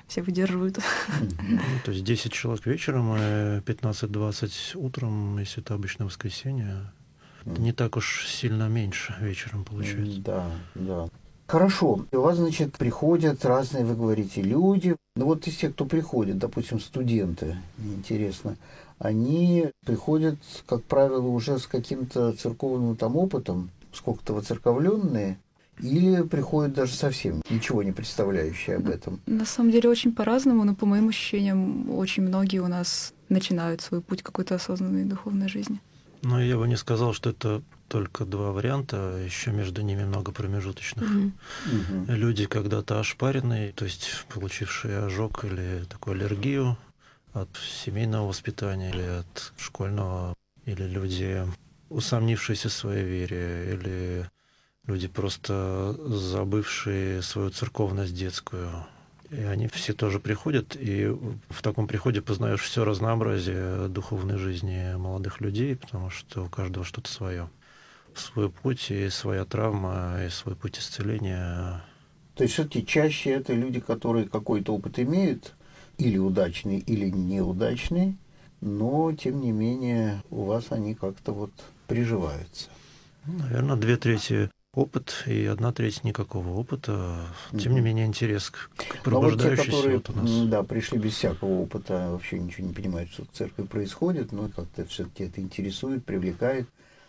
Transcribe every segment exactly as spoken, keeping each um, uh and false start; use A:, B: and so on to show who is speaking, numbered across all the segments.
A: все выдерживают.
B: Ну, то есть десять человек вечером и пятнадцать-двадцать утром, если это обычное воскресенье. Это не так уж сильно меньше вечером получается.
C: Да, да. Хорошо. У вас, значит, приходят разные, вы говорите, люди. Ну вот из тех, кто приходит, допустим, студенты, интересно, они приходят, как правило, уже с каким-то церковным там опытом, сколько-то воцерковленные, или приходят даже совсем ничего не представляющие об этом?
A: На самом деле очень по-разному, но по моим ощущениям очень многие у нас начинают свой путь какой-то осознанной духовной жизни.
B: Но я бы не сказал, что это только два варианта, еще между ними много промежуточных.
A: Mm-hmm.
C: Mm-hmm.
B: Люди когда-то ошпаренные, то есть получившие ожог или такую аллергию от семейного воспитания или от школьного, или люди, усомнившиеся в своей вере, или люди, просто забывшие свою церковность детскую. И они все тоже приходят, и в таком приходе познаешь все разнообразие духовной жизни молодых людей, потому что у каждого что-то свое. Свой путь и своя травма, и свой путь исцеления.
C: То есть все-таки чаще это люди, которые какой-то опыт имеют, или удачный, или неудачный, но, тем не менее, у вас они как-то вот приживаются.
B: Наверное, две трети опыт и одна треть никакого опыта. Тем не менее, интерес к пробуждающейся
C: вот те, которые,
B: вот у нас.
C: Да, пришли без всякого опыта, вообще ничего не понимают, что в церкви происходит, но как-то все-таки это интересует, привлекает.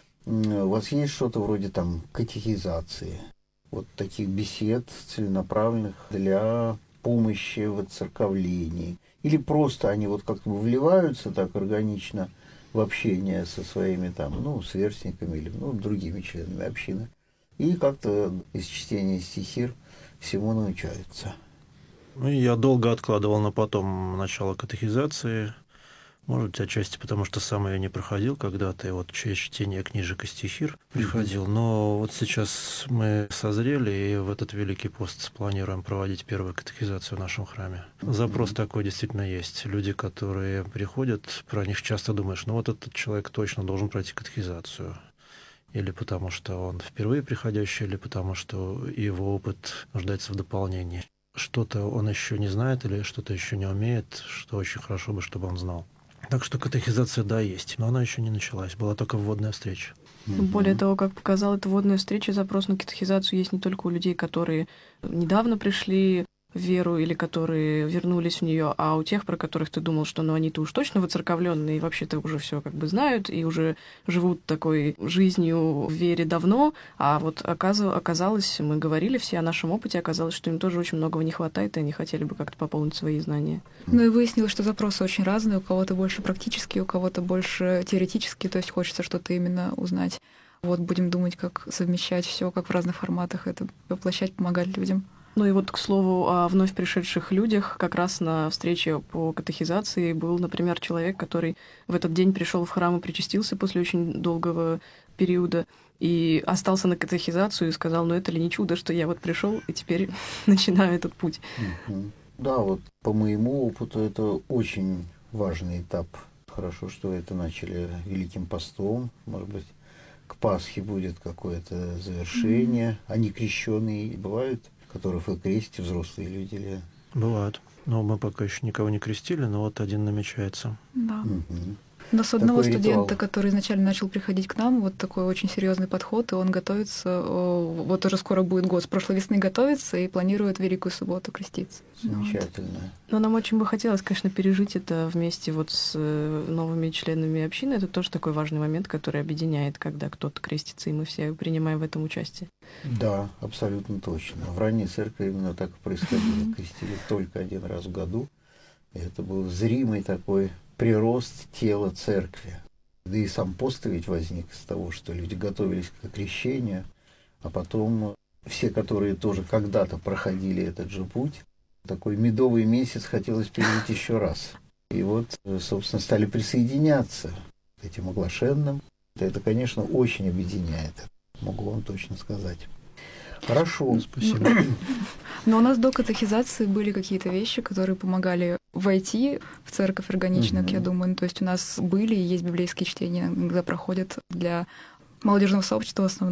C: У вас есть что-то вроде там катехизации, вот таких бесед целенаправленных для помощи в отцерковлении? Или просто они вот как-то вливаются так органично в общение со своими там, ну, сверстниками или ну, другими членами общины, и как-то из чтения стихир всему научаются?
B: Ну, я долго откладывал на потом начало катехизации. Может быть, отчасти потому, что сам ее не проходил когда-то, и вот через чтение книжек и стихир приходил. Mm-hmm. Но вот сейчас мы созрели, и в этот Великий пост планируем проводить первую катехизацию в нашем храме. Mm-hmm. Запрос такой действительно есть. Люди, которые приходят, про них часто думаешь, ну вот этот человек точно должен пройти катехизацию. Или потому, что он впервые приходящий, или потому, что его опыт нуждается в дополнении. Что-то он еще не знает или что-то еще не умеет, что очень хорошо бы, чтобы он знал. Так что катехизация, да, есть, но она еще не началась, была только вводная встреча.
A: Mm-hmm. Более того, как показала эта вводная встреча, запрос на катехизацию есть не только у людей, которые недавно пришли в веру или которые вернулись в нее, а у тех, про которых ты думал, что ну они-то уж точно воцерковленные и вообще-то уже все как бы знают и уже живут такой жизнью в вере давно, а вот оказалось, мы говорили все о нашем опыте, оказалось, что им тоже очень многого не хватает, и они хотели бы как-то пополнить свои знания.
D: Ну и выяснилось, что запросы очень разные, у кого-то больше практические, у кого-то больше теоретические, то есть хочется что-то именно узнать. Вот будем думать, как совмещать все, как в разных форматах это воплощать, помогать людям.
A: Ну и вот, к слову, о вновь пришедших людях, как раз на встрече по катехизации был, например, человек, который в этот день пришел в храм и причастился после очень долгого периода и остался на катехизацию и сказал, ну это ли не чудо, что я вот пришел и теперь начинаю этот путь.
C: Mm-hmm. Да, вот по моему опыту это очень важный этап. Хорошо, что это начали Великим постом, может быть, к Пасхе будет какое-то завершение. Mm-hmm. Они крещеные бывают, которых вы крестите, взрослые люди или...
B: Бывают. Но мы пока еще никого не крестили, но вот один намечается.
D: Да.
C: Угу.
D: У нас одного
C: Такой
D: студента,
C: ритуал.
D: который изначально начал приходить к нам, вот такой очень серьезный подход, и он готовится, вот уже скоро будет год, с прошлой весны готовится и планирует Великую субботу креститься.
C: Замечательно.
A: Вот. Но нам очень бы хотелось, конечно, пережить это вместе вот с новыми членами общины. Это тоже такой важный момент, который объединяет, когда кто-то крестится, и мы все принимаем в этом участие.
C: Да, абсолютно точно. В ранней церкви именно так и происходило. Крестили только один раз в году. И это был зримый такой прирост тела церкви. Да и сам пост ведь возник из того, что люди готовились к крещению, а потом все, которые тоже когда-то проходили этот же путь, такой медовый месяц хотелось пережить еще раз. И вот, собственно, стали присоединяться к этим оглашенным. Это, конечно, очень объединяет, могу вам точно сказать. Хорошо.
B: Спасибо.
D: Но у нас до катехизации были какие-то вещи, которые помогали войти в церковь органично, mm-hmm. я думаю. Ну, то есть у нас были и есть библейские чтения, иногда проходят для молодежного сообщества в основном.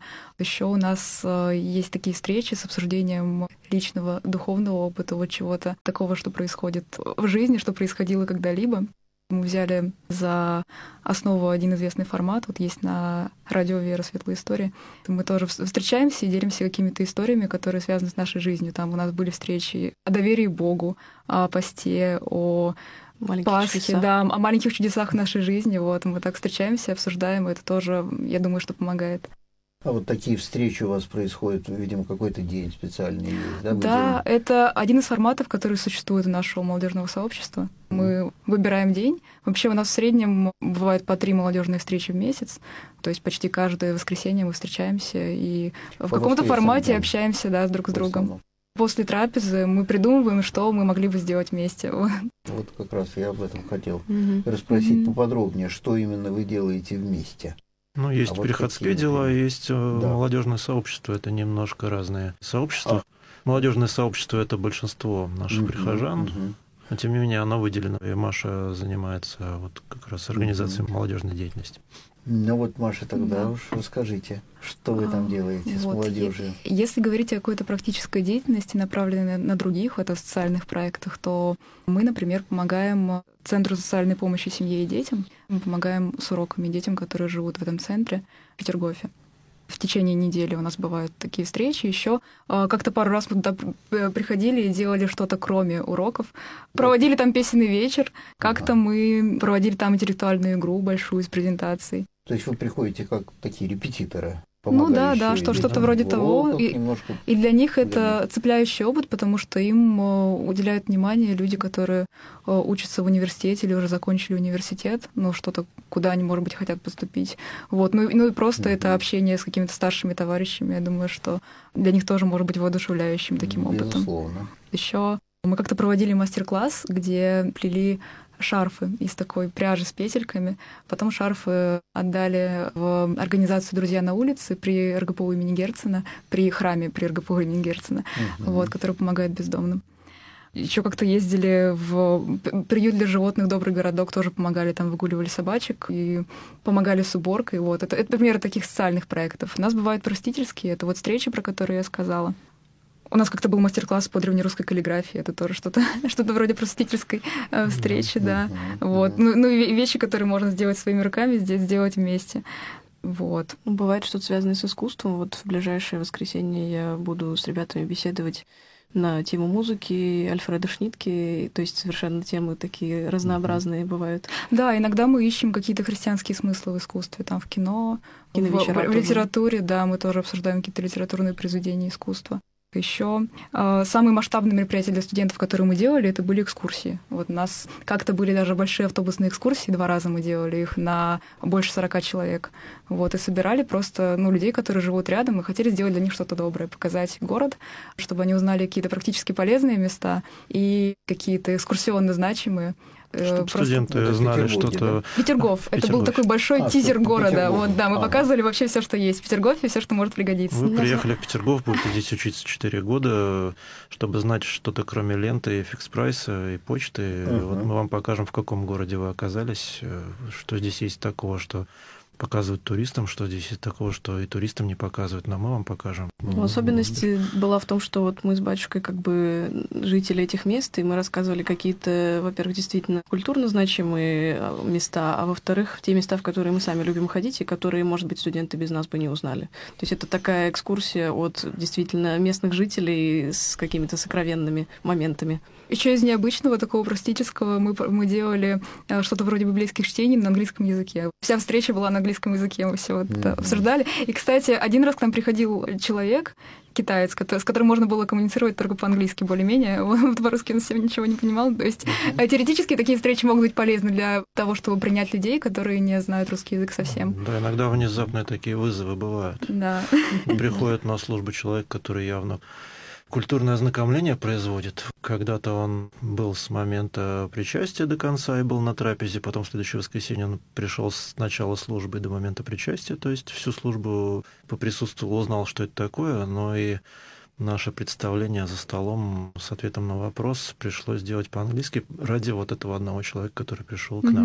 D: Еще у нас есть такие встречи с обсуждением личного духовного опыта, вот чего-то такого, что происходит в жизни, что происходило когда-либо. Мы взяли за основу один известный формат, вот есть на радио «Вера. Светлые истории». Мы тоже встречаемся и делимся какими-то историями, которые связаны с нашей жизнью. Там у нас были встречи о доверии Богу, о посте, о
A: маленьких
D: Пасхе,
A: чудесах.
D: да, о маленьких чудесах в нашей жизни. Вот мы так встречаемся, обсуждаем, и это тоже, я думаю, что помогает.
C: А вот такие встречи у вас происходят, видимо, какой-то день специальный есть, да? Вы
D: Да,
C: делаете?
D: это один из форматов, который существует у нашего молодежного сообщества. Мы выбираем день. Вообще у нас в среднем бывает по три молодежные встречи в месяц. То есть почти каждое воскресенье мы встречаемся и в
C: По
D: каком-то
C: воскресным,
D: формате
C: да.
D: общаемся, да, друг с
C: В
D: другом.
C: основном.
D: После трапезы мы придумываем, что мы могли бы сделать вместе.
C: Вот как раз я об этом хотел
A: Мгм.
C: расспросить
D: Мгм.
C: поподробнее, что именно вы делаете вместе.
B: Ну, есть
C: А вот
B: приходские
C: какие,
B: дела,
C: например?
B: есть э,
C: Да.
B: молодежное сообщество. Это немножко разные сообщества.
C: А.
B: Молодежное сообщество это большинство наших
C: Мгм,
B: прихожан.
C: мгм.
B: Но тем не менее оно выделено. И Маша занимается вот как раз организацией молодежной деятельности.
C: Ну вот, Маша, тогда
D: Да.
C: уж расскажите, что вы там
D: А,
C: делаете с
D: вот,
C: молодежью?
D: е- Если говорить о какой-то практической деятельности, направленной на других, это социальных проектах, то мы, например, помогаем Центру социальной помощи семье и детям. Мы помогаем с уроками детям, которые живут в этом центре в Петергофе. В течение недели у нас бывают такие встречи. Еще как-то пару раз мы туда п- приходили и делали что-то кроме уроков. Проводили там песенный вечер. Как-то
C: Ага.
D: мы проводили там интеллектуальную игру большую с презентацией.
C: То есть вы приходите как такие репетиторы?
D: Ну да, да,
C: помогающие
D: что- что-то
C: детям
D: вроде
C: в
D: того.
C: уроках
D: И-
C: немножко.
D: И для них
C: Для
D: это цепляющий опыт, потому что им э, уделяют внимание люди, которые э, учатся в университете или уже закончили университет, ну что-то, куда они, может быть, хотят поступить. Вот. Ну, и- ну и просто
C: Мгм.
D: это общение с какими-то старшими товарищами, я думаю, что для них тоже может быть воодушевляющим таким опытом.
C: Безусловно.
D: Еще мы как-то проводили мастер-класс, где плели шарфы из такой пряжи с петельками. Потом шарфы отдали в организацию «Друзья на улице» при РГПУ имени Герцена, при храме при РГПУ имени Герцена,
C: Мгм.
D: вот, который помогает бездомным. Еще как-то ездили в п- приют для животных «Добрый городок», тоже помогали, там выгуливали собачек и помогали с уборкой. Вот. Это, это примеры таких социальных проектов. У нас бывают простительские, это вот встречи, про которые я сказала. У нас как-то был мастер-класс по древнерусской каллиграфии, это тоже что-то, что-то вроде просветительской э, встречи, да.
C: Мгм.
D: Вот.
C: Мгм.
D: Ну, ну и вещи, которые можно сделать своими руками, здесь сделать вместе. Вот.
A: Ну, бывает что-то связанное с искусством. Вот в ближайшее воскресенье я буду с ребятами беседовать на тему музыки Альфреда Шнитке. То есть совершенно темы такие разнообразные бывают.
D: Да, иногда мы ищем какие-то христианские смыслы в искусстве, там в кино, в,
A: Киновечера
D: в- в
A: тоже.
D: литературе, да, мы тоже обсуждаем какие-то литературные произведения искусства. Еще э, самые масштабные мероприятия для студентов, которые мы делали, это были экскурсии. Вот у нас как-то были даже большие автобусные экскурсии, два раза мы делали их на больше сорока человек. Вот, и собирали просто ну, людей, которые живут рядом, и хотели сделать для них что-то доброе, показать город, чтобы они узнали какие-то практически полезные места и какие-то экскурсионно значимые. Э,
B: Чтобы
D: просто-
B: студенты
C: Это в
B: знали
C: Петербурге,
B: что-то.
D: Петергоф. Это был
B: Петергоф.
D: такой большой
C: А,
D: тизер
C: что,
D: города.
C: Петергоф.
D: Вот, да, мы
C: Ага.
D: показывали вообще все, что есть в Петергофе, все, что может пригодиться.
B: Вы
A: Ну,
B: приехали в Петергоф, будете здесь учиться четыре года, чтобы знать что-то кроме ленты, и фикс-прайса и почты.
C: Мгм.
B: Вот мы вам покажем, в каком городе вы оказались, э, что здесь есть такого, что показывают туристам, что здесь есть такого, что и туристам не показывают, но мы вам покажем.
A: Ну, особенность была в том, что вот мы с батюшкой как бы жители этих мест, и мы рассказывали какие-то, во-первых, действительно культурно значимые места, а во-вторых, те места, в которые мы сами любим ходить, и которые, может быть, студенты без нас бы не узнали. То есть это такая экскурсия от действительно местных жителей с какими-то сокровенными моментами.
D: Еще из необычного, такого простительского, мы, мы делали э, что-то вроде библейских чтений на английском языке. Вся встреча была на английском языке, мы все вот это
C: Мгм.
D: обсуждали. И, кстати, один раз к нам приходил человек, китаец, кото- с которым можно было коммуницировать только по-английски более-менее. Вот по-русски он совсем ничего не понимал. То есть э, теоретически такие встречи могут быть полезны для того, чтобы принять людей, которые не знают русский язык совсем.
B: Да, иногда внезапные такие вызовы бывают.
D: Да.
B: Приходит на службу человек, который явно культурное ознакомление производит. Когда-то он был с момента причастия до конца и был на трапезе, потом в следующее воскресенье он пришел с начала службы до момента причастия, то есть всю службу поприсутствовал, узнал, что это такое, но и наше представление за столом с ответом на вопрос пришлось делать по-английски ради вот этого одного человека, который пришел к нам.
D: Мгм.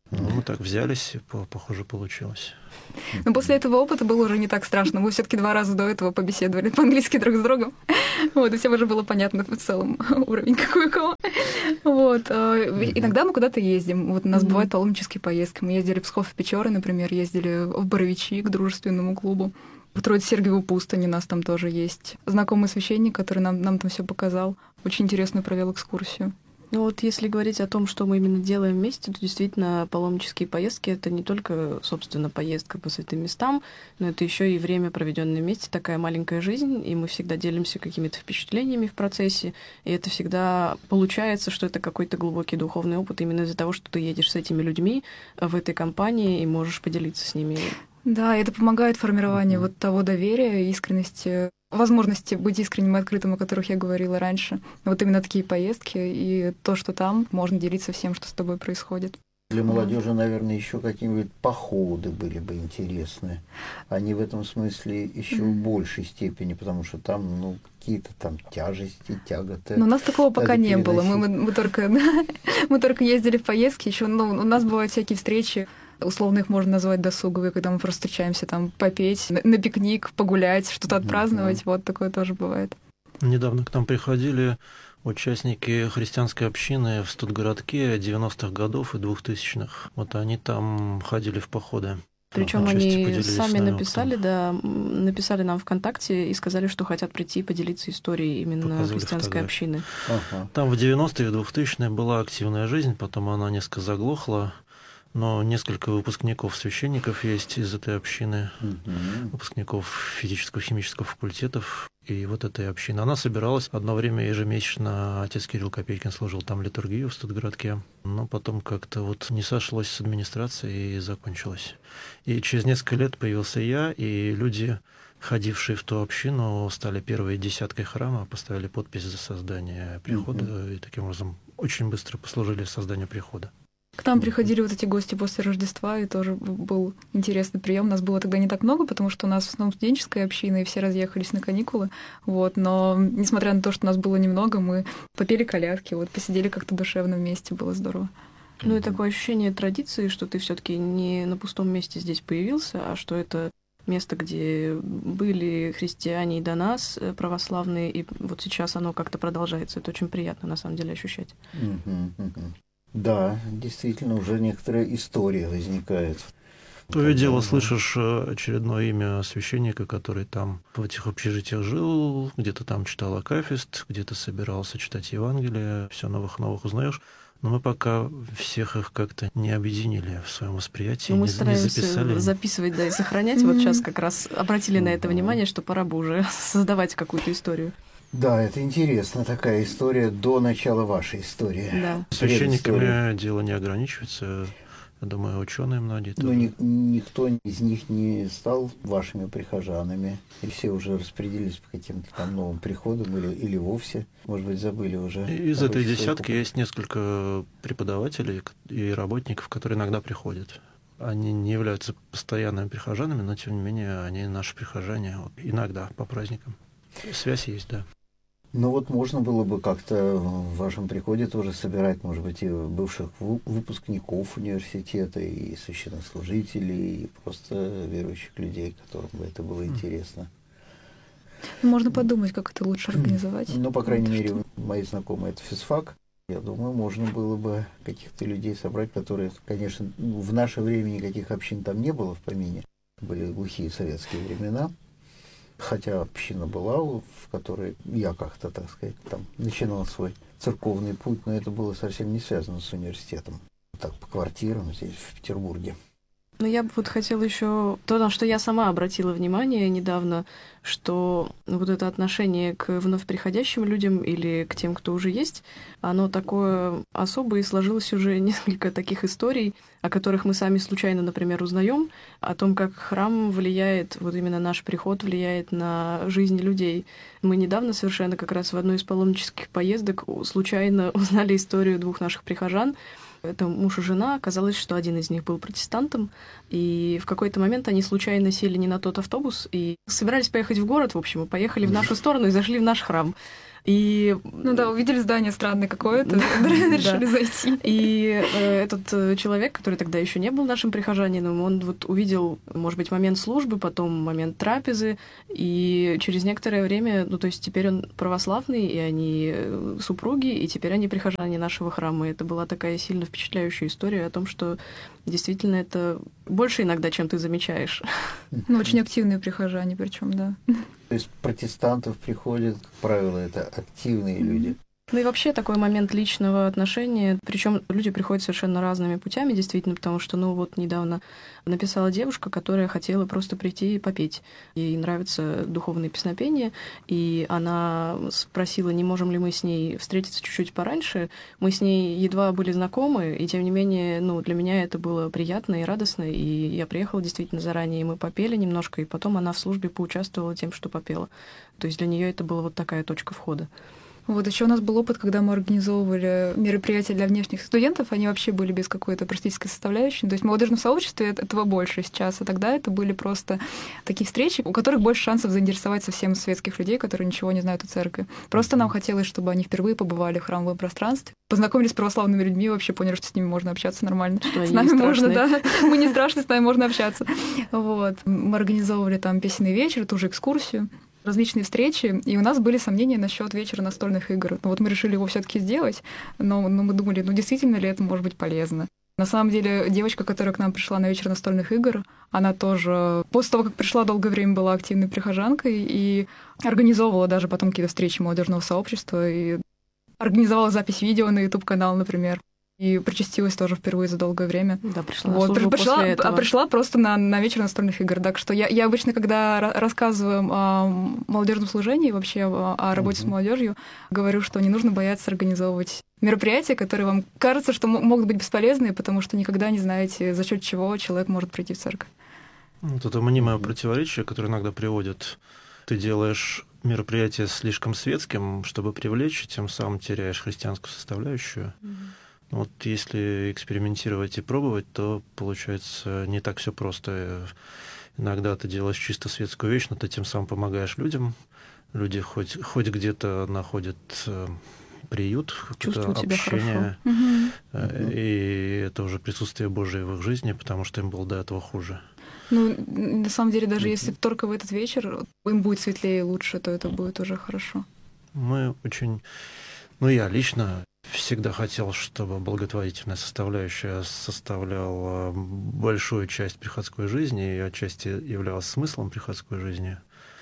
B: Ну, мы так взялись, и, похоже, получилось.
D: Но после этого опыта было уже не так страшно. Мы все-таки два раза до этого побеседовали по-английски друг с другом. Вот, и всем уже было понятно в целом уровень какой у кого. Вот. Иногда мы куда-то ездим. Вот у нас mm-hmm. бывают паломнические поездки. Мы ездили в Псков-Печоры, например, ездили в Боровичи к дружественному клубу. В Троице-Сергиеву пустынь у нас там тоже есть знакомый священник, который нам, нам там все показал. Очень интересную провел экскурсию.
A: Ну вот если говорить о том, что мы именно делаем вместе, то действительно паломнические поездки — это не только, собственно, поездка по святым местам, но это еще и время, проведенное вместе, такая маленькая жизнь, и мы всегда делимся какими-то впечатлениями в процессе, и это всегда получается, что это какой-то глубокий духовный опыт именно из-за того, что ты едешь с этими людьми в этой компании и можешь поделиться с ними.
D: Да, это помогает формированию mm-hmm. вот того доверия, искренности, возможности быть искренним и открытым, о которых я говорила раньше. Вот именно такие поездки и то, что там можно делиться всем, что с тобой происходит.
C: Для молодежи, наверное, еще какие-нибудь походы были бы интересны. Они в этом смысле еще mm-hmm. в большей степени, потому что там, ну, какие-то там тяжести, тяготы.
D: Но у нас такого пока не было. Мы, мы, мы, только, мы только ездили в поездки. Еще, ну, у нас бывают всякие встречи. Условно их можно назвать досуговые, когда мы просто встречаемся там попеть, на, на пикник, погулять, что-то отпраздновать. Mm-hmm. Вот такое тоже бывает.
B: Недавно к нам приходили участники христианской общины в Студгородке девяностых годов и двухтысячных. Вот они там ходили в походы.
A: Причем они сами написали, да, написали нам ВКонтакте и сказали, что хотят прийти поделиться историей именно Показывали христианской фотографии. Общины.
B: Ага. Там в девяностые и двухтысячные была активная жизнь, потом она несколько заглохла. Но несколько выпускников священников есть из этой общины, mm-hmm. выпускников физического, химического факультетов. И вот этой общины. Она собиралась одно время ежемесячно. Отец Кирилл Копейкин служил там литургию в Студгородке. Но потом как-то вот не сошлось с администрацией и закончилось. И через несколько лет появился я, и люди, ходившие в ту общину, стали первой десяткой храма, поставили подпись за создание прихода. Mm-hmm. И таким образом очень быстро послужили созданию прихода.
D: К нам приходили вот эти гости после Рождества, и тоже был интересный прием. Нас было тогда не так много, потому что у нас в основном студенческая община, и все разъехались на каникулы. Вот. Но несмотря на то, что нас было немного, мы попели колядки, вот, посидели как-то душевно вместе, было здорово.
A: Ну и такое ощущение традиции, что ты все-таки не на пустом месте здесь появился, а что это место, где были христиане и до нас, православные, и вот сейчас оно как-то продолжается. Это очень приятно, на самом деле, ощущать.
C: Да, действительно, уже некоторая история возникает.
B: То и дело, слышишь очередное имя священника, который там в этих общежитиях жил, где-то там читал акафист, где-то собирался читать Евангелие, все новых-новых узнаешь. Но мы пока всех их как-то не объединили в своем восприятии,
A: ну, мы
B: не,
A: стараемся
B: не записали.
A: Записывать, да, и сохранять. Вот сейчас как раз обратили на это внимание, что пора бы уже создавать какую-то историю.
C: Да, это интересно, такая история до начала вашей истории.
A: Да.
B: Священниками дело не ограничивается. Я думаю, ученые многие.
C: Но ни, никто из них не стал вашими прихожанами. И все уже распределились по каким-то там новым приходам или, или вовсе, может быть, забыли уже.
B: Из этой десятки есть несколько преподавателей и работников, которые иногда приходят. Они не являются постоянными прихожанами, но, тем не менее, они наши прихожане. Вот, иногда по праздникам. Связь есть, да.
C: Ну вот можно было бы как-то в вашем приходе тоже собирать, может быть, и бывших выпускников университета, и священнослужителей, и просто верующих людей, которым бы это было интересно.
D: Можно подумать, как это лучше организовать.
C: Ну, по крайней мере, что... мои знакомые — это физфак. Я думаю, можно было бы каких-то людей собрать, которые, конечно, в наше время никаких общин там не было в помине. Были глухие советские времена. Хотя община была, в которой я как-то, так сказать, там начинал свой церковный путь, но это было совсем не связано с университетом. Так, по квартирам здесь, в Петербурге.
A: Ну, я бы вот хотела еще то, на что я сама обратила внимание недавно, что вот это отношение к вновь приходящим людям или к тем, кто уже есть, оно такое особое, и сложилось уже несколько таких историй, о которых мы сами случайно, например, узнаем, о том, как храм влияет, вот именно наш приход влияет на жизнь людей. Мы недавно совершенно как раз в одной из паломнических поездок случайно узнали историю двух наших прихожан. Это муж и жена. Оказалось, что один из них был протестантом, и в какой-то момент они случайно сели не на тот автобус и собирались поехать в город, в общем, и поехали в нашу сторону и зашли в наш храм. И...
D: Ну да, увидели здание странное какое-то, решили зайти.
A: И этот человек, который тогда еще не был нашим прихожанином, он вот увидел, может быть, момент службы, потом момент трапезы, и через некоторое время, ну то есть теперь он православный, и они супруги, и теперь они прихожане нашего храма. И это была такая сильно впечатляющая история о том, что действительно это больше иногда, чем ты замечаешь.
D: Ну, очень активные прихожане причем, да.
C: То есть протестантов приходят, как правило, это активные люди.
A: Ну и вообще такой момент личного отношения, причем люди приходят совершенно разными путями, действительно, потому что, ну вот недавно написала девушка, которая хотела просто прийти и попеть. Ей нравятся духовные песнопения, и она спросила, не можем ли мы с ней встретиться чуть-чуть пораньше. Мы с ней едва были знакомы, и тем не менее, ну для меня это было приятно и радостно, и я приехала действительно заранее, и мы попели немножко, и потом она в службе поучаствовала тем, что попела. То есть для нее это была вот такая точка входа.
D: Вот еще у нас был опыт, когда мы организовывали мероприятия для внешних студентов, они вообще были без какой-то практической составляющей. То есть в молодежном сообществе этого больше сейчас, а тогда это были просто такие встречи, у которых больше шансов заинтересовать совсем светских людей, которые ничего не знают о церкви. Просто нам хотелось, чтобы они впервые побывали в храмовом пространстве, познакомились с православными людьми, вообще поняли, что с ними можно общаться нормально.
A: Что
D: с нами можно,
A: страшные.
D: да. Мы не страшны, с нами можно общаться. Вот. Мы организовывали там песенный вечер, ту же экскурсию, различные встречи, и у нас были сомнения насчет вечера настольных игр. Ну, вот мы решили его все-таки сделать, но, но мы думали, ну действительно ли это может быть полезно. На самом деле, девочка, которая к нам пришла на вечер настольных игр, она тоже после того, как пришла, долгое время была активной прихожанкой и организовывала даже потом какие-то встречи молодежного сообщества и организовала запись видео на YouTube-канал, например. И причастилась тоже впервые за долгое время.
A: Да, пришла на
D: вот,
A: службу
D: пришла,
A: после этого.
D: А пришла просто на, на вечер настольных игр. Так что я, я обычно, когда рассказываю о молодежном служении, вообще о, о работе mm-hmm. с молодежью, говорю, что не нужно бояться организовывать мероприятия, которые вам кажется, что могут быть бесполезны, потому что никогда не знаете, за счет чего человек может прийти в церковь.
B: Вот это мнимое противоречие, которое иногда приводит. Ты делаешь мероприятие слишком светским, чтобы привлечь, и тем самым теряешь христианскую составляющую. Mm-hmm. Вот если экспериментировать и пробовать, то получается не так все просто. Иногда ты делаешь чисто светскую вещь, но ты тем самым помогаешь людям. Люди хоть, хоть где-то находят приют,
A: чувствуют себя
B: общение.
A: Хорошо.
B: И это уже присутствие Божие в их жизни, потому что им было до этого хуже.
D: Ну, на самом деле, даже если только в этот вечер им будет светлее и лучше, то это будет уже хорошо.
B: Мы очень... Ну, я лично всегда хотел, чтобы благотворительная составляющая составляла большую часть приходской жизни и отчасти являлась смыслом приходской жизни.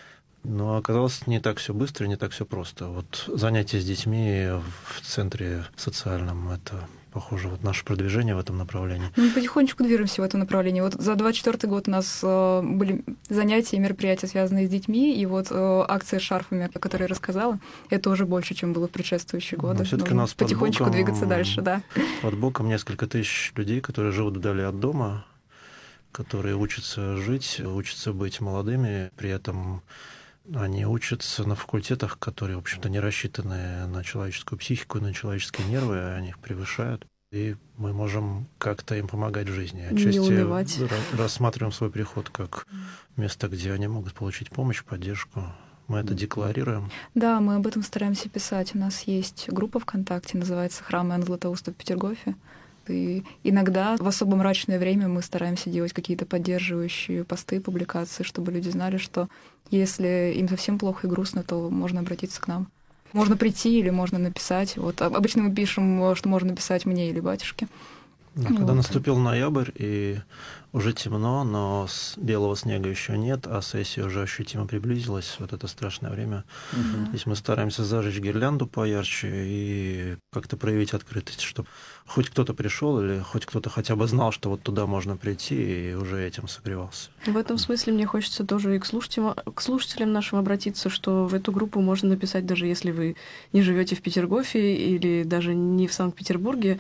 B: Но оказалось, не так все быстро, не так все просто. Вот занятия с детьми в центре социальном — это, похоже, вот наше продвижение в этом направлении.
D: Мы потихонечку движемся в этом направлении. Вот за двадцать четвёртый год у нас э, были занятия и мероприятия, связанные с детьми, и вот э, акция с шарфами, о которой я рассказала, это уже больше, чем было в предшествующие годы.
B: Но всё-таки нас
D: потихонечку
B: под боком,
D: двигаться дальше, да.
B: Под боком несколько тысяч людей, которые живут вдали от дома, которые учатся жить, учатся быть молодыми, при этом они учатся на факультетах, которые, в общем-то, не рассчитаны на человеческую психику, на человеческие нервы, они их превышают. И мы можем как-то им помогать в жизни. Отчасти рассматриваем свой приход как место, где они могут получить помощь, поддержку. Мы это декларируем.
D: Да, мы об этом стараемся писать. У нас есть группа ВКонтакте, называется «Храм Иоанна Златоуста в Петергофе». И иногда в особо мрачное время мы стараемся делать какие-то поддерживающие посты, публикации, чтобы люди знали, что если им совсем плохо и грустно, то можно обратиться к нам. Можно прийти или можно написать. Вот обычно мы пишем, что можно написать мне или батюшке.
B: Да, когда вот. Наступил ноябрь, и уже темно, но белого снега еще нет, а сессия уже ощутимо приблизилась, вот это страшное время. Угу. Здесь мы стараемся зажечь гирлянду поярче и как-то проявить открытость, чтобы хоть кто-то пришел или хоть кто-то хотя бы знал, что вот туда можно прийти, и уже этим согревался.
A: В этом смысле мне хочется тоже и к слушателям, к слушателям нашим обратиться, что в эту группу можно написать, даже если вы не живете в Петергофе или даже не в Санкт-Петербурге.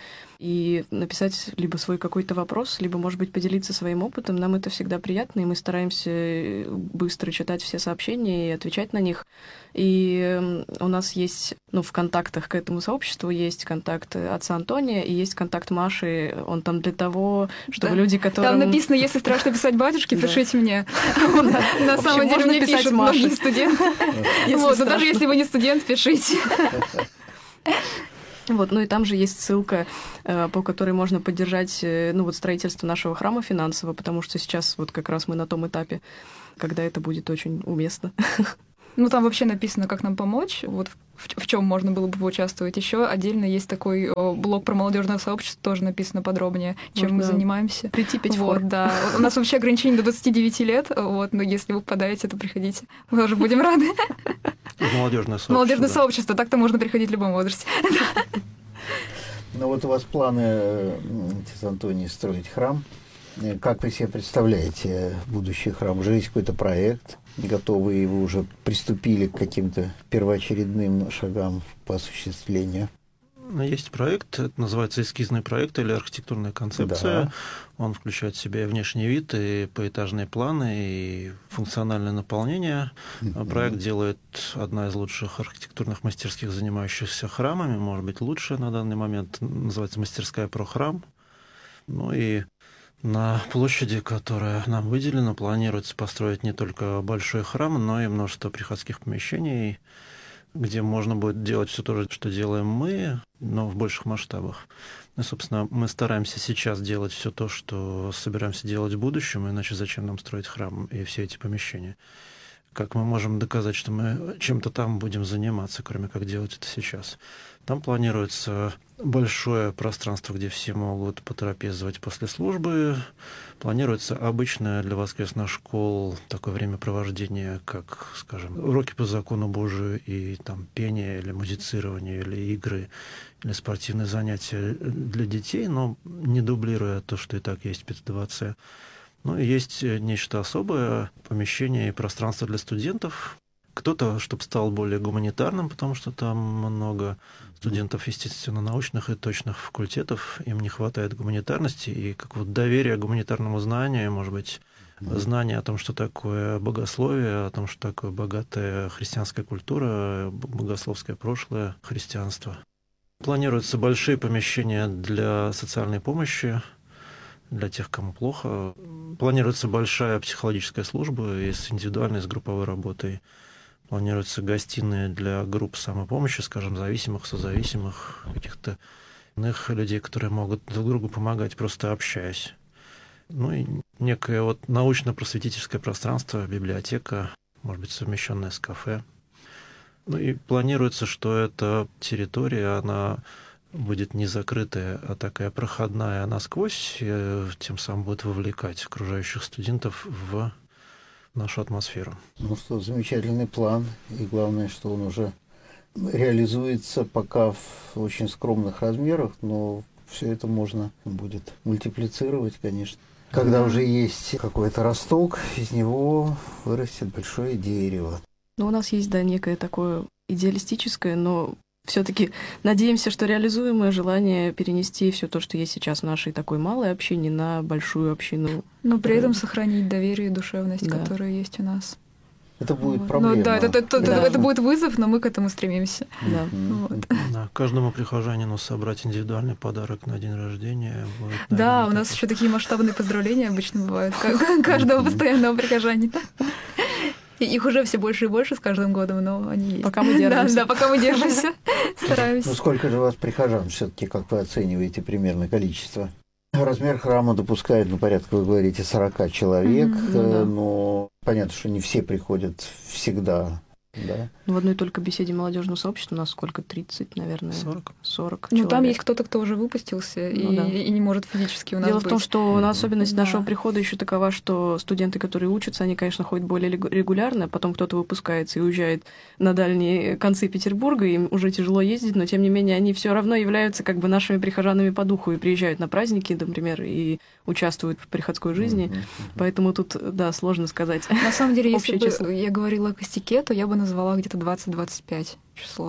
A: и написать либо свой какой-то вопрос, либо, может быть, поделиться своим опытом. Нам это всегда приятно, и мы стараемся быстро читать все сообщения и отвечать на них. И у нас есть, ну, в контактах к этому сообществу есть контакт отца Антония и есть контакт Маши. Он там для того, чтобы да. люди, которые...
D: Там написано, если страшно писать батюшке, пишите мне. На самом деле мне пишут многие студенты. Вот, но даже если вы не студент, пишите.
A: Вот, ну и там же есть ссылка, по которой можно поддержать, ну, вот строительство нашего храма финансово, потому что сейчас вот как раз мы на том этапе, когда это будет очень уместно.
D: Ну, там вообще написано, как нам помочь, вот в, в чем можно было бы поучаствовать. Еще отдельно есть такой блог про молодежное сообщество, тоже написано подробнее, чем можно мы занимаемся.
A: Прийти пить
D: вот,
A: фор.
D: Да. У нас вообще ограничение до двадцати девяти лет, вот, но если вы попадаете, то приходите. Мы тоже будем рады.
B: Молодежное сообщество.
D: Молодежное
B: да.
D: сообщество, так-то можно приходить в любом возрасте.
C: Ну вот у вас планы, отец Антоний, строить храм. Как вы себе представляете будущий храм? Уже есть какой-то проект? Готовы, и вы уже приступили к каким-то первоочередным шагам по осуществлению?
B: Есть проект, это называется эскизный проект или архитектурная концепция.
C: Да.
B: Он включает в себя и внешний вид, и поэтажные планы, и функциональное наполнение. Mm-hmm. Проект делает одна из лучших архитектурных мастерских, занимающихся храмами, может быть, лучшая на данный момент, называется «Мастерская про храм». Ну и на площади, которая нам выделена, планируется построить не только большой храм, но и множество приходских помещений, где можно будет делать все то же, что делаем мы, но в больших масштабах. И, собственно, мы стараемся сейчас делать все то, что собираемся делать в будущем, иначе зачем нам строить храм и все эти помещения? Как мы можем доказать, что мы чем-то там будем заниматься, кроме как делать это сейчас? Там планируется большое пространство, где все могут потрапезовать после службы. Планируется обычное для воскресных школ такое времяпровождение, как, скажем, уроки по закону Божию и там пение или музицирование, или игры, или спортивные занятия для детей, но не дублируя то, что и так есть в пятидвадцать. Ну и есть нечто особое, помещение и пространство для студентов. Кто-то, чтобы стал более гуманитарным, потому что там много студентов естественно-научных и точных факультетов, им не хватает гуманитарности, и как вот доверие к гуманитарному знанию, может быть, знание о том, что такое богословие, о том, что такое богатая христианская культура, богословское прошлое христианства. Планируются большие помещения для социальной помощи, для тех, кому плохо. Планируется большая психологическая служба и с индивидуальной, и с групповой работой. Планируются гостиные для групп самопомощи, скажем, зависимых, созависимых, каких-то иных людей, которые могут друг другу помогать, просто общаясь. Ну и некое вот научно-просветительское пространство, библиотека, может быть, совмещенная с кафе. Ну и планируется, что эта территория, она будет не закрытая, а такая проходная насквозь, и тем самым будет вовлекать окружающих студентов в нашу атмосферу.
C: Ну что, замечательный план, и главное, что он уже реализуется пока в очень скромных размерах, но все это можно будет мультиплицировать, конечно. Когда уже есть какой-то росток, из него вырастет большое дерево.
A: Ну, у нас есть, да, некое такое идеалистическое, но все-таки надеемся, что реализуемое желание перенести все то, что есть сейчас в нашей такой малой общине, на большую общину.
D: Но при этом сохранить доверие и душевность,
A: да.
D: которая есть у нас.
C: Это будет
D: вот.
C: проблема.
D: Ну, да, это, это,
A: да.
D: это, это будет вызов, но мы к этому стремимся.
A: Да.
C: Mm-hmm.
D: Вот.
B: Да, каждому прихожанину собрать индивидуальный подарок на день рождения. Будет, наверное,
D: да, у
B: так.
D: нас еще такие масштабные поздравления обычно бывают каждого постоянного прихожанина. Их уже все больше и больше с каждым годом, но они есть.
A: Пока мы держимся.
D: Да, да, пока мы держимся, стараемся.
C: Ну сколько же у вас прихожан все-таки, как вы оцениваете примерно количество? Размер храма допускает, ну, порядка, вы говорите, сорок человек,
A: Mm-hmm, ну, да.
C: но понятно, что не все приходят всегда. Да?
A: В одной только беседе молодежного сообщества у нас сколько? тридцать, наверное.
B: сорок.
A: сорок
D: Ну,
A: человек.
D: там есть кто-то, кто уже выпустился
A: Ну,
D: и,
A: да.
D: и не может физически у нас
A: Дело
D: быть.
A: в том, что
C: Мгм.
A: особенность
D: Да.
A: нашего прихода еще такова, что студенты, которые учатся, они, конечно, ходят более легу- регулярно, потом кто-то выпускается и уезжает на дальние концы Петербурга, им уже тяжело ездить, но тем не менее они все равно являются как бы нашими прихожанами по духу и приезжают на праздники, например, и участвуют в приходской жизни.
C: Мгм.
A: Поэтому тут, да, сложно сказать.
D: На самом деле, если
A: Общее
D: бы
A: число.
D: я говорила о костяке, то я бы назвала где-то двадцать-двадцать пять число.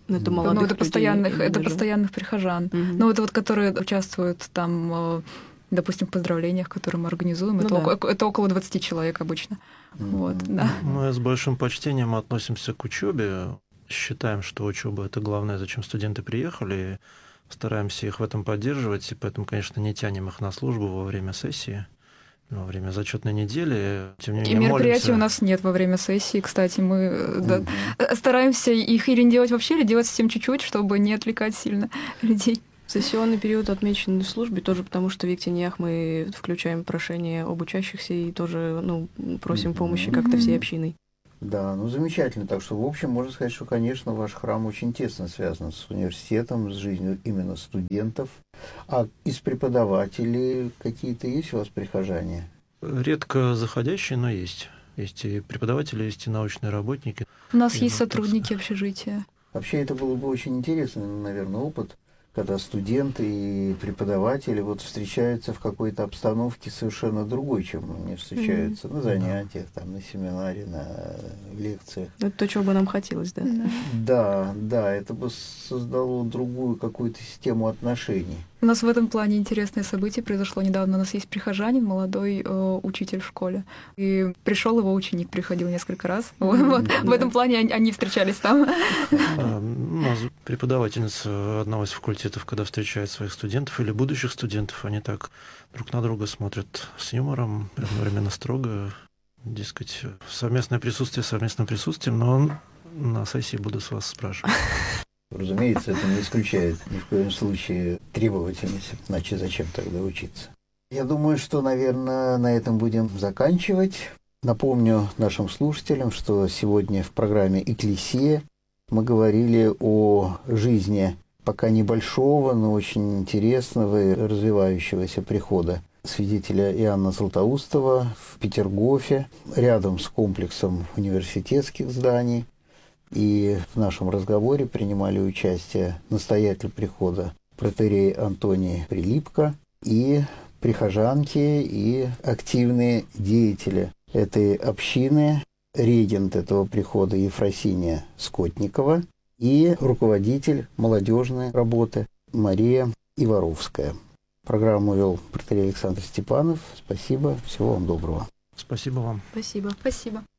A: Это
C: Мгм.
A: молодых
D: Ну, это
A: людей
D: постоянных,
A: именно
D: это
A: же.
D: постоянных прихожан.
A: Мгм.
D: Ну, это вот которые участвуют там, э, допустим, в поздравлениях, которые мы организуем.
A: Ну
D: это,
A: да.
D: около, это около двадцати человек обычно. Вот,
C: Мгм.
D: да.
B: Мы с большим почтением относимся к учебе. Считаем, что учеба это главное, зачем студенты приехали. Стараемся их в этом поддерживать, и поэтому, конечно, не тянем их на службу во время сессии, во время зачетной недели. Тем не
D: И
B: менее,
D: мероприятий
B: молимся.
D: у нас нет во время сессии, кстати. Мы э, да,
C: Мгм.
D: э, стараемся их или не делать вообще, или делать совсем чуть-чуть, чтобы не отвлекать сильно людей.
A: Сессионный период отмечен в службе тоже потому, что в Ектеньях мы включаем прошение об учащихся и тоже ну, просим
C: Мгм.
A: помощи как-то
D: Мгм.
A: всей общиной.
C: Да, ну замечательно. Так что, в общем, можно сказать, что, конечно, ваш храм очень тесно связан с университетом, с жизнью именно студентов. А из преподавателей какие-то есть у вас прихожане?
B: Редко заходящие, но есть. Есть и преподаватели, есть и научные работники.
D: У нас
B: Я
D: есть
B: вот так
D: сотрудники общежития.
C: Вообще, это было бы очень интересный, наверное, опыт, когда студенты и преподаватели вот встречаются в какой-то обстановке совершенно другой, чем они встречаются на занятиях, там, на семинаре, на лекциях.
A: Это то, чего бы нам хотелось, да.
C: Да, да, это бы создало другую какую-то систему отношений.
D: У нас в этом плане интересное событие произошло недавно. У нас есть прихожанин, молодой э, учитель в школе. И пришел его ученик, приходил несколько раз. Вот, вот. В этом плане они, они встречались там.
B: Да, у нас преподавательница одного из факультетов, когда встречает своих студентов или будущих студентов, они так друг на друга смотрят с юмором, одновременно строго. Дескать, совместное присутствие совместным присутствием, но на сессии буду с вас спрашивать.
C: Разумеется, это не исключает ни в коем случае требовательности, иначе зачем тогда учиться. Я думаю, что, наверное, на этом будем заканчивать. Напомню нашим слушателям, что сегодня в программе «Экклесия» мы говорили о жизни пока небольшого, но очень интересного и развивающегося прихода святителя Иоанна Златоустова в Петергофе, рядом с комплексом университетских зданий. И в нашем разговоре принимали участие настоятель прихода протоиерей Антоний Прилипко и прихожанки и активные деятели этой общины, регент этого прихода Ефросиния Скотникова и руководитель молодежной работы Мария Иваровская. Программу вел протоиерей Александр Степанов. Спасибо. Всего вам доброго.
B: Спасибо вам.
A: Спасибо.
D: Спасибо.